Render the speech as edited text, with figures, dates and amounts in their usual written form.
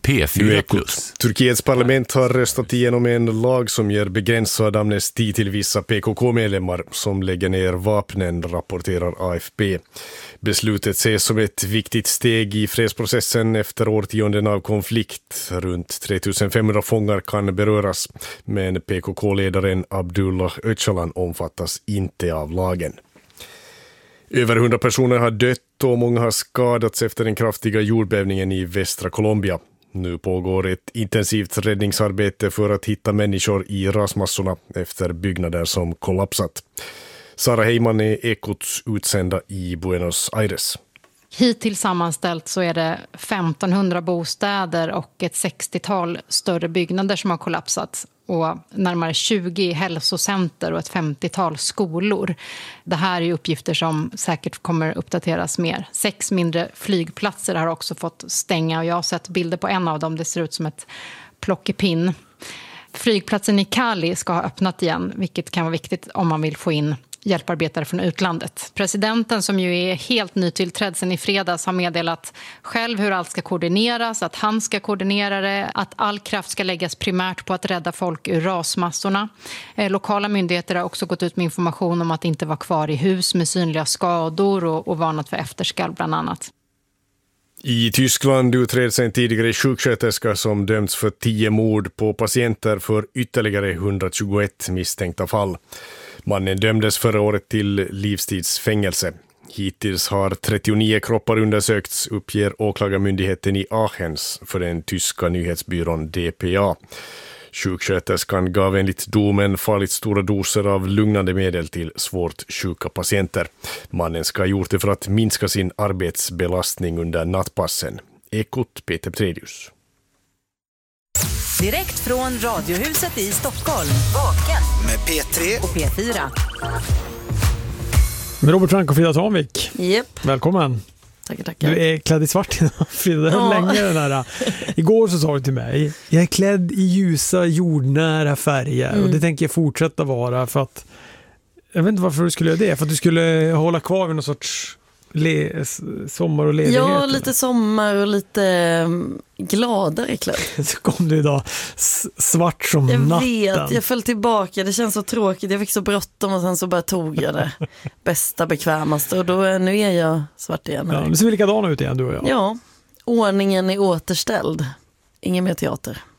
P4+. Turkiets parlament har röstat igenom en lag som ger begränsad amnesti till vissa PKK-medlemmar som lägger ner vapnen, rapporterar AFP. Beslutet ses som ett viktigt steg i fredsprocessen efter årtionden av konflikt. Runt 3500 fångar kan beröras, men PKK-ledaren Abdullah Öcalan omfattas inte av lagen. Över 100 personer har dött och många har skadats efter den kraftiga jordbävningen i västra Colombia. Nu pågår ett intensivt räddningsarbete för att hitta människor i rasmassorna efter byggnader som kollapsat. Sara Heiman är Ekots utsända i Buenos Aires. Hittills sammanställt så är det 1500 bostäder och ett 60-tal större byggnader som har kollapsat och närmare 20 hälsocenter och ett 50-tal skolor. Det här är uppgifter som säkert kommer uppdateras mer. 6 mindre flygplatser har också fått stänga och jag har sett bilder på en av dem. Det ser ut som ett plockepinn. Flygplatsen i Cali ska ha öppnat igen, vilket kan vara viktigt om man vill få in hjälparbetare från utlandet. Presidenten, som ju är helt nytillträdd sedan i fredags, har meddelat själv hur allt ska koordineras, att han ska koordinera det, att all kraft ska läggas primärt på att rädda folk ur rasmassorna. Lokala myndigheter har också gått ut med information om att inte vara kvar i hus med synliga skador och varnat för efterskalv bland annat. I Tyskland utreds en tidigare sjuksköterska som dömts för 10 mord på patienter för ytterligare 121 misstänkta fall. Mannen dömdes förra året till livstidsfängelse. Hittills har 39 kroppar undersökts, uppger åklagarmyndigheten i Aachens för den tyska nyhetsbyrån DPA. Sjuksköterskan gav enligt domen farligt stora doser av lugnande medel till svårt sjuka patienter. Mannen ska ha gjort det för att minska sin arbetsbelastning under nattpassen. Ekot Peter Predius. Direkt från Radiohuset i Stockholm. Vaken med P3 och P4. Med Robert Frank och Frida Tranvik. Yep. Välkommen. Tackar. Du är klädd i svart idag, Frida. Det är länge den här. Igår så sa du till mig, jag är klädd i ljusa, jordnära färger. Och det tänker jag fortsätta vara för att, jag vet inte varför du skulle göra det. För att du skulle hålla kvar vid någon sorts sommar och ledighet. Ja, lite sommar och lite gladare klädd. Så kom du idag svart som natten. Jag vet, jag föll tillbaka. Det känns så tråkigt. Jag fick så bråttom och sen så bara tog jag det bästa, bekvämaste. Och då, nu är jag svart igen. Ja, nu ser vi likadana ut igen, du och jag. Ja, ordningen är återställd. Ingen mer teater.